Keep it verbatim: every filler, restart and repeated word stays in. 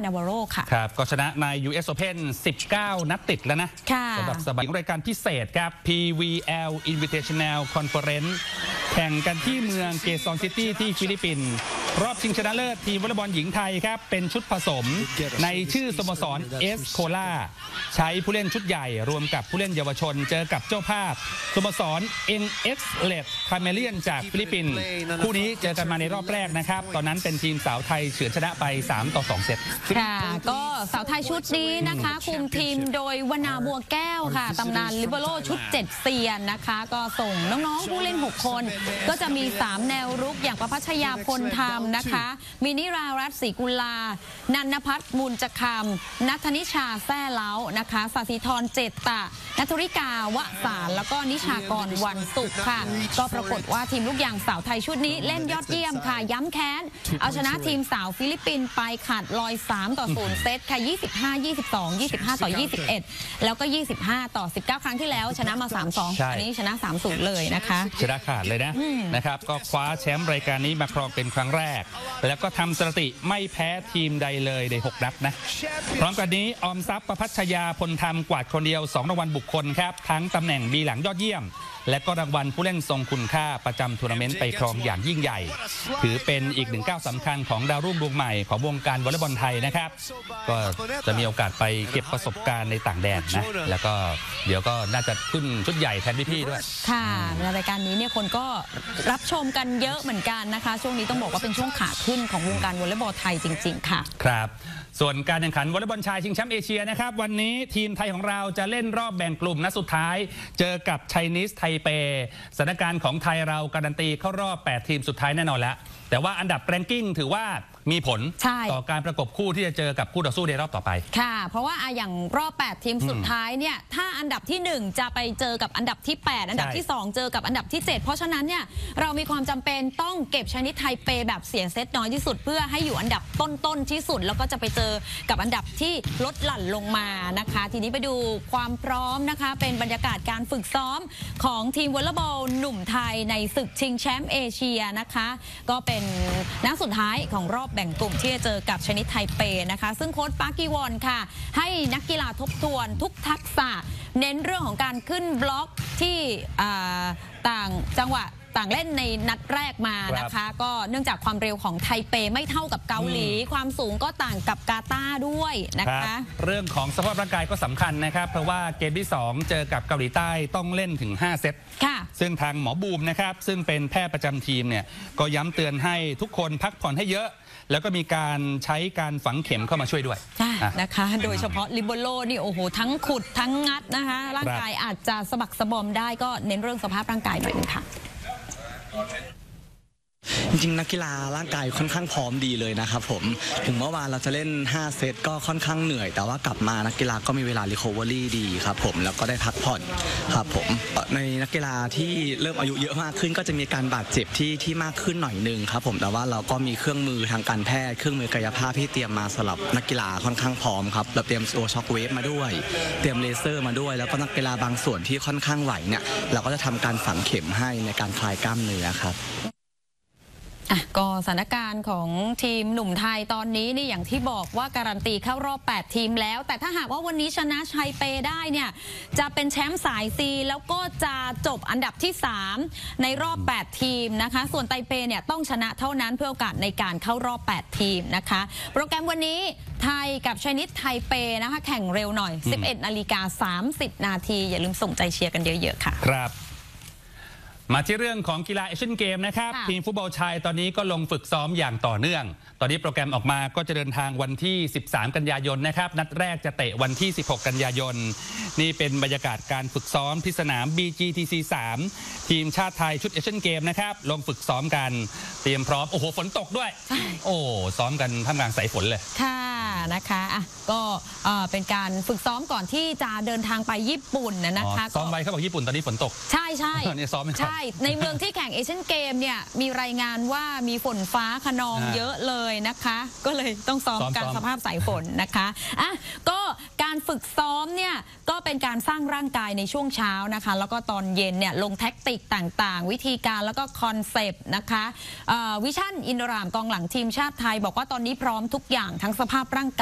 นาวาโรค่ะครับก็ชนะใน ยู เอส Open สิบเก้า นัดติดแล้วนะสำหรับสมัยรายการพิเศษครับ พี วี แอล Invitational Conference แข่งกันที่เมืองเกซอนซิตี้ที่ฟิลิปปินส์รอบชิงชนะเลิศทีมวอลเลย์บอลหญิงไทยครับเป็นชุดผสมในชื่อสโมสรเอสโคลาใช้ผู้เล่นชุดใหญ่รวมกับผู้เล่นเยาวชนเจอกับเจ้าภาพสโมสร เอ็น เอ็กซ์ เลด Chameleon จากฟิลิปปินส์คู่นี้เจอกันมาในรอบแรกนะครับตอนนั้นเป็นทีมสาวไทยเฉือนชนะไปสามต่อสองเซตค่ะก็สาวไทยชุดนี้นะคะคุมทีมโดยวนาบัวแก้วค่ะตำนานลิเบโร่ชุดเจ็ดเซียนนะคะก็ส่งน้องๆผู้เล่นหกคนก็จะมีสามแนวรุกอย่างประพัชยาพลธรรมนะคะมินิรารัตน์ศรีกุลานันนภัทรมูลจคำนัทนิชาแซ่เล้านะคะสศิธรเจตตะนัทริกาวะสารแล้วก็นิชากรวันสุขค่ะก็ปรากฏว่าทีมลูกยางสาวไทยชุดนี้เล่นยอดเยี่ยมค่ะย้ำแค้นเอาชนะทีมสาวฟิลิปปินส์ไปขาดลอยสามต่อศูนย์เซตค่ะยี่สิบห้า ยี่สิบสอง ยี่สิบห้าต่อยี่สิบเอ็ดแล้วก็ยี่สิบห้าต่อสิบเก้าครั้งที่แล้วชนะมา สามสอง อันนี้ชนะ สามศูนย์ เลยนะคะชนะขาดเลยนะนะครับก็คว้าแชมป์รายการนี้มาครองเป็นครั้งแรกแล้วก็ทำสถิติไม่แพ้ทีมใดเลยในหกนัดนะพร้อมกันนี้ออมทรัพย์ประพัชยาพลธรรมกวาดคนเดียวสองรางวัลบุคคลครับทั้งตำแหน่งบีหลังยอดเยี่ยมและก็รางวัลผู้เล่นทรงคุณค่าประจำทัวร์นาเมนต์ไปครองอย่างยิ่งใหญ่ถือเป็นอีกหนึ่งก้าวสำคัญของดาวรุ่งดวงใหม่ของวงการวอลเลย์บอลไทยนะครับก็จะมีโอกาสไปเก็บประสบการณ์ในต่างแดนนะแล้วก็เดี๋ยวก็น่าจะขึ้นชุดใหญ่แทนพี่ๆด้วยค่ะในรายการนี้เนี่ยคนก็รับชมกันเยอะเหมือนกันนะคะช่วงนี้ต้องบอกว่าเป็นช่วงขาขึ้นของวงการวอลเลย์บอลไทยจริงๆค่ะครับส่วนการแข่งขันวอลเลย์บอลชายชิงแชมป์เอเชียนะครับวันนี้ทีมไทยของเราจะเล่นรอบแบ่งกลุ่มนัดสุดท้ายเจอกับไชนีสไทเปสถานการณ์ของไทยเราการันตีเข้ารอบแปดทีมสุดท้ายแน่นอนแล้วแต่ว่าอันดับแรงกิ้งถือว่ามีผลต่อการประกบคู่ที่จะเจอกับคู่ต่อสู้ในรอบต่อไปค่ะเพราะว่าอย่างรอบแปดทีมสุดท้ายเนี่ยถ้าอันดับที่หนึ่งจะไปเจอกับอันดับที่แปดอันดับที่สองเจอกับอันดับที่เจ็ดเพราะฉะนั้นเนี่ยเรามีความจำเป็นต้องเก็บชนิดไทเปแบบเสียเซตน้อยที่สุดเพื่อให้อยู่อันดับต้นๆที่สุดแล้วก็จะไปเจอกับอันดับที่ลดหลั่นลงมานะคะทีนี้ไปดูความพร้อมนะคะเป็นบรรยากาศการฝึกซ้อมของทีมวอลเลย์บอลหนุ่มไทยในศึกชิงแชมป์เอเชียนะคะก็เป็นนัดสุดท้ายของรอบแบ่งกลุ่มที่จะเจอกับชนิดไทเปนะคะซึ่งโค้ชปาร์กีวอนค่ะให้นักกีฬาทบทวนทุกทักษะเน้นเรื่องของการขึ้นบล็อกที่ต่างจังหวะต่างเล่นในนัดแรกมานะคะก็เนื่องจากความเร็วของไทเปไม่เท่ากับเกาหลีความสูงก็ต่างกับกาตาร์ด้วยนะคะเรื่องของสภาพร่างกายก็สำคัญนะครับเพราะว่าเกมที่สองเจอกับเกาหลีใต้ต้องเล่นถึงห้าเซตซึ่งทางหมอบูมนะครับซึ่งเป็นแพทย์ประจำทีมเนี่ยก็ย้ำเตือนให้ทุกคนพักผ่อนให้เยอะแล้วก็มีการใช้การฝังเข็มเข้ามาช่วยด้วยนะคะโดยเฉพาะลิโบโลนี่โอ้โหทั้งขุดทั้งงัดนะคะร่างกายอาจจะสะบักสะบอมได้ก็เน้นเรื่องสภาพร่างกายหน่อยนึงค่ะจริงๆนักกีฬาร่างกายค่อนข้างพร้อมดีเลยนะครับผมถึงเมื่อวานเราจะเล่นห้าเซตก็ค่อนข้างเหนื่อยแต่ว่ากลับมานักกีฬาก็มีเวลารีคอเวอรี่ดีครับผมแล้วก็ได้พักผ่อนครับผมในนักกีฬาที่เริ่มอายุเยอะมากขึ้นก็จะมีการบาดเจ็บที่ที่มากขึ้นหน่อยนึงครับผมแต่ว่าเราก็มีเครื่องมือทางการแพทย์เครื่องมือกายภาพที่เตรียมมาสำหรับนักกีฬาค่อนข้างพร้อมครับเราเตรียมตัวช็อคเวฟมาด้วยเตรียมเลเซอร์มาด้วยแล้วก็นักกีฬาบางส่วนที่ค่อนข้างไหวเนี่ยเราก็จะทำการฝังเข็มให้ในการคลายกล้ามเนื้อครับก็สถานการณ์ของทีมหนุ่มไทยตอนนี้นี่อย่างที่บอกว่าการันตีเข้ารอบแปดทีมแล้วแต่ถ้าหากว่าวันนี้ชนะไทเปได้เนี่ยจะเป็นแชมป์สายซีแล้วก็จะจบอันดับที่สามในรอบแปดทีมนะคะส่วนไทเปเนี่ยต้องชนะเท่านั้นเพื่อโอกาสในการเข้ารอบแปดทีมนะคะโปรแกรมวันนี้ไทยกับชนิดไทเปนะคะแข่งเร็วหน่อย สิบเอ็ดนาฬิกาสามสิบนาทีอย่าลืมส่งใจเชียร์กันเยอะๆค่ะครับมาที่เรื่องของกีฬาเอเชียนเกมนะครับทีมฟุตบอลชายตอนนี้ก็ลงฝึกซ้อมอย่างต่อเนื่องตอนนี้โปรแกรมออกมาก็จะเดินทางวันที่สิบสามกันยายนนะครับนัดแรกจะเตะวันที่สิบหกกันยายนนี่เป็นบรรยากาศการฝึกซ้อมที่สนาม บี จี ที ซี สาม ทีมชาติไทยชุดเอเชียนเกมนะครับลงฝึกซ้อมกันเตรียมพร้อมโอ้โหฝนตกด้วยโอ้ซ้อมกันท่ามกลางสายฝนเลยค่ะนะคะอ่ะก็เป็นการฝึกซ้อมก่อนที่จะเดินทางไปญี่ปุ่นนะคะซ้อมไว้เขาบอกญี่ปุ่นตอนนี้ฝนตกใช่ใช่เนี่ยซ้อมใช่ในเมืองที่แข่งเอเชียนเกมเนี่ยมีรายงานว่ามีฝนฟ้าคะนองเยอะเลยนะคะก็เลยต้องซ้อมการสภาพสายฝนนะคะอ่ะก็การฝึกซ้อมเนี่ยก็เป็นการสร้างร่างกายในช่วงเช้านะคะแล้วก็ตอนเย็นเนี่ยลงแท็กติกต่างๆวิธีการแล้วก็คอนเซปต์นะคะวิชั่นอินทรามกองหลังทีมชาติไทยบอกว่าตอนนี้พร้อมทุกอย่างทั้งสภาพร่างกาย